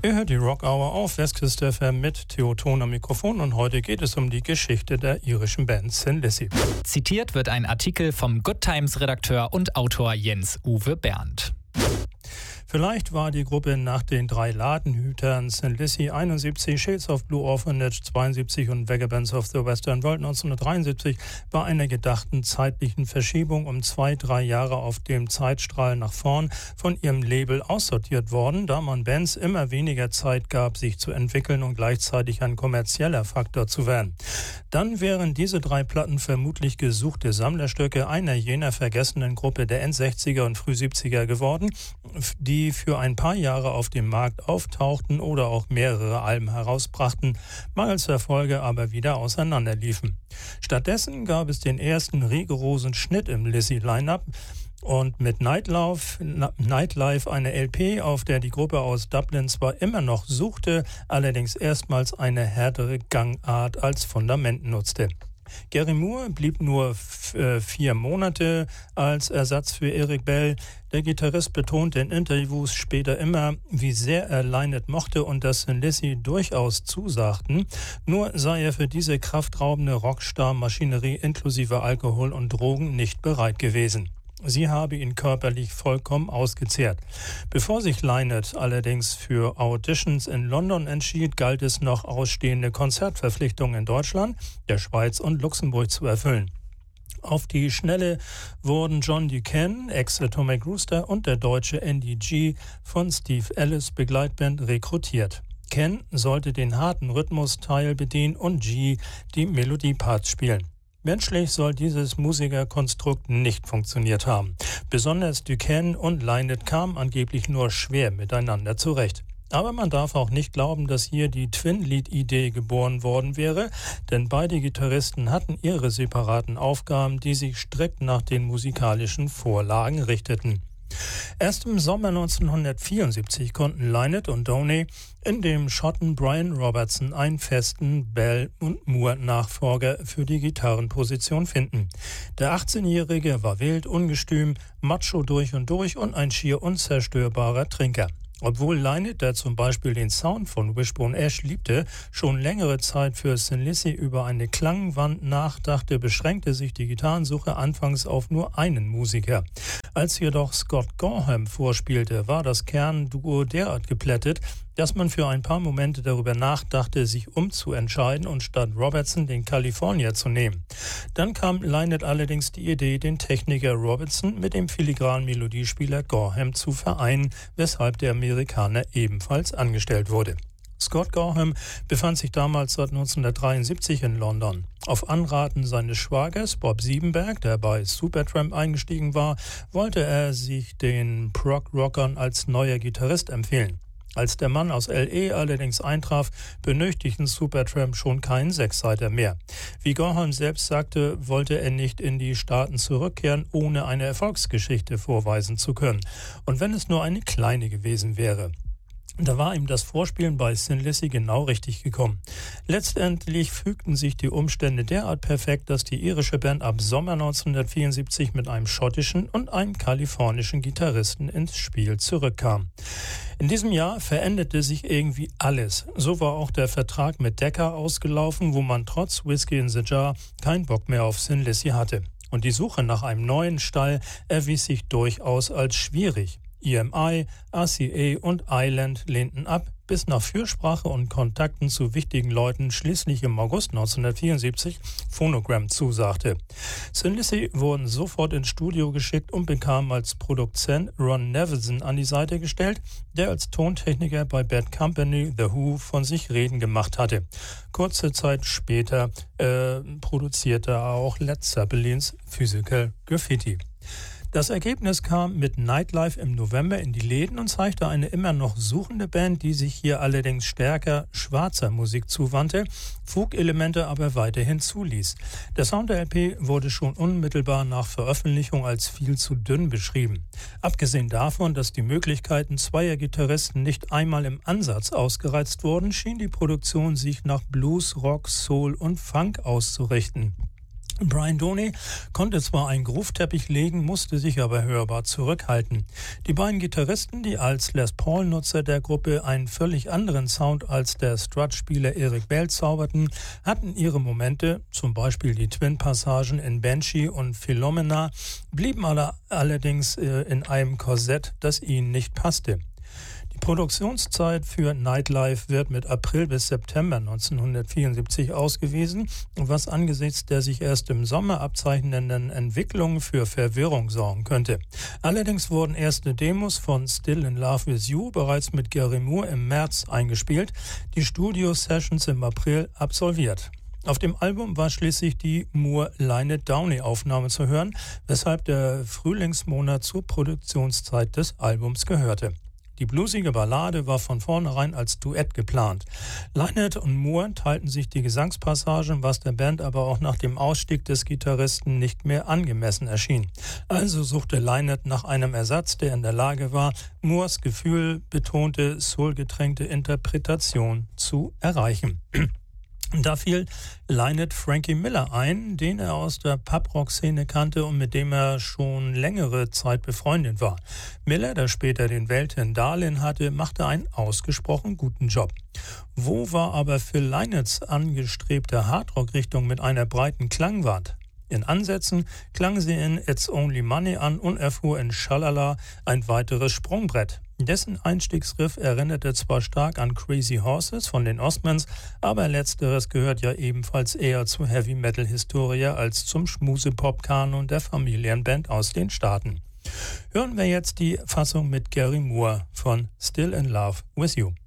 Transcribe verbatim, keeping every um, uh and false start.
Ihr hört die Rock Hour auf Westküste F M mit Theo Thon am Mikrofon und heute geht es um die Geschichte der irischen Band Thin Lizzy. Zitiert wird ein Artikel vom Good Times-Redakteur und Autor Jens-Uwe Berndt. Vielleicht war die Gruppe nach den drei Ladenhütern Thin Lizzy einundsiebzig, Shades of Blue Orphanage zweiundsiebzig und Vagabonds of the Western World neunzehnhundertdreiundsiebzig bei einer gedachten zeitlichen Verschiebung um zwei, drei Jahre auf dem Zeitstrahl nach vorn von ihrem Label aussortiert worden, da man Bands immer weniger Zeit gab, sich zu entwickeln und gleichzeitig ein kommerzieller Faktor zu werden. Dann wären diese drei Platten vermutlich gesuchte Sammlerstücke einer jener vergessenen Gruppe der Endsechziger und Frühsiebziger geworden, die die für ein paar Jahre auf dem Markt auftauchten oder auch mehrere Alben herausbrachten, mangels Erfolge aber wieder auseinanderliefen. Stattdessen gab es den ersten rigorosen Schnitt im Lizzy-Line-Up und mit Nightlife, Nightlife eine L P, auf der die Gruppe aus Dublin zwar immer noch suchte, allerdings erstmals eine härtere Gangart als Fundament nutzte. Gary Moore blieb nur f- äh, vier Monate als Ersatz für Eric Bell. Der Gitarrist betonte in Interviews später immer, wie sehr er Lynott mochte und dass Thin Lizzy durchaus zusagten. Nur sei er für diese kraftraubende Rockstar-Maschinerie inklusive Alkohol und Drogen nicht bereit gewesen. Sie habe ihn körperlich vollkommen ausgezehrt. Bevor sich Lynott allerdings für Auditions in London entschied, galt es noch ausstehende Konzertverpflichtungen in Deutschland, der Schweiz und Luxemburg zu erfüllen. Auf die Schnelle wurden John Buchanan, ex-Atomic Rooster, und der deutsche Andy G. von Steve Ellis Begleitband rekrutiert. Ken sollte den harten Rhythmusteil bedienen und G. die Melodieparts spielen. Menschlich soll dieses Musikerkonstrukt nicht funktioniert haben. Besonders Buchanan und Lynott kamen angeblich nur schwer miteinander zurecht. Aber man darf auch nicht glauben, dass hier die Twin-Lead-Idee geboren worden wäre, denn beide Gitarristen hatten ihre separaten Aufgaben, die sich strikt nach den musikalischen Vorlagen richteten. Erst im Sommer neunzehnhundertvierundsiebzig konnten Lynott und Downey in dem Schotten Brian Robertson einen festen Bell- und Moore-Nachfolger für die Gitarrenposition finden. Der achtzehnjährige war wild, ungestüm, macho durch und durch und ein schier unzerstörbarer Trinker. Obwohl Lynott, der zum Beispiel den Sound von Wishbone Ash liebte, schon längere Zeit für Thin Lizzy über eine Klangwand nachdachte, beschränkte sich die Gitarrensuche anfangs auf nur einen Musiker. Als jedoch Scott Gorham vorspielte, war das Kernduo derart geplättet, dass man für ein paar Momente darüber nachdachte, sich umzuentscheiden und statt Robertson den Californier zu nehmen. Dann kam Lynott allerdings die Idee, den Techniker Robertson mit dem filigranen Melodiespieler Gorham zu vereinen, weshalb der Amerikaner ebenfalls angestellt wurde. Scott Gorham befand sich damals seit neunzehnhundertdreiundsiebzig in London. Auf Anraten seines Schwagers Bob Siebenberg, der bei Supertramp eingestiegen war, wollte er sich den Prog-Rockern als neuer Gitarrist empfehlen. Als der Mann aus L A allerdings eintraf, benötigten Supertramp schon keinen Sechsseiter mehr. Wie Gorham selbst sagte, wollte er nicht in die Staaten zurückkehren, ohne eine Erfolgsgeschichte vorweisen zu können. Und wenn es nur eine kleine gewesen wäre. Da war ihm das Vorspielen bei Thin Lizzy genau richtig gekommen. Letztendlich fügten sich die Umstände derart perfekt, dass die irische Band ab Sommer neunzehnhundertvierundsiebzig mit einem schottischen und einem kalifornischen Gitarristen ins Spiel zurückkam. In diesem Jahr veränderte sich irgendwie alles. So war auch der Vertrag mit Decca ausgelaufen, wo man trotz Whiskey in the Jar keinen Bock mehr auf Thin Lizzy hatte. Und die Suche nach einem neuen Stall erwies sich durchaus als schwierig. E M I, R C A und Island lehnten ab, bis nach Fürsprache und Kontakten zu wichtigen Leuten schließlich im August neunzehnhundertvierundsiebzig Phonogram zusagte. Thin Lizzy wurden sofort ins Studio geschickt und bekamen als Produzent Ron Nevison an die Seite gestellt, der als Tontechniker bei Bad Company The Who von sich reden gemacht hatte. Kurze Zeit später äh, produzierte er auch Led Zeppelins Physical Graffiti. Das Ergebnis kam mit Nightlife im November in die Läden und zeigte eine immer noch suchende Band, die sich hier allerdings stärker schwarzer Musik zuwandte, Folk-Elemente aber weiterhin zuließ. Der Sound der L P wurde schon unmittelbar nach Veröffentlichung als viel zu dünn beschrieben. Abgesehen davon, dass die Möglichkeiten zweier Gitarristen nicht einmal im Ansatz ausgereizt wurden, schien die Produktion sich nach Blues, Rock, Soul und Funk auszurichten. Brian Doney konnte zwar einen Groove-Teppich legen, musste sich aber hörbar zurückhalten. Die beiden Gitarristen, die als Les Paul-Nutzer der Gruppe einen völlig anderen Sound als der Strut-Spieler Eric Bell zauberten, hatten ihre Momente, zum Beispiel die Twin-Passagen in Banshee und Philomena, blieben alle, allerdings äh, in einem Korsett, das ihnen nicht passte. Die Produktionszeit für Nightlife wird mit April bis September neunzehnhundertvierundsiebzig ausgewiesen, was angesichts der sich erst im Sommer abzeichnenden Entwicklung für Verwirrung sorgen könnte. Allerdings wurden erste Demos von Still in Love with You bereits mit Gary Moore im März eingespielt, die Studio-Sessions im April absolviert. Auf dem Album war schließlich die Moore-Lynott-Downey-Aufnahme zu hören, weshalb der Frühlingsmonat zur Produktionszeit des Albums gehörte. Die bluesige Ballade war von vornherein als Duett geplant. Lynott und Moore teilten sich die Gesangspassagen, was der Band aber auch nach dem Ausstieg des Gitarristen nicht mehr angemessen erschien. Also suchte Lynott nach einem Ersatz, der in der Lage war, Moores gefühlbetonte, soulgetränkte Interpretation zu erreichen. Da fiel Lynott Frankie Miller ein, den er aus der Pub-Rock-Szene kannte und mit dem er schon längere Zeit befreundet war. Miller, der später den Welthit Darlin hatte, machte einen ausgesprochen guten Job. Wo war aber Phil Lynotts angestrebte Hardrock-Richtung mit einer breiten Klangwand? In Ansätzen klang sie in It's Only Money an und erfuhr in Shalala ein weiteres Sprungbrett. Dessen Einstiegsriff erinnerte zwar stark an Crazy Horses von den Osmonds, aber letzteres gehört ja ebenfalls eher zur Heavy-Metal-Historie als zum Schmuse-Pop-Kanon der Familienband aus den Staaten. Hören wir jetzt die Fassung mit Gary Moore von Still in Love with You.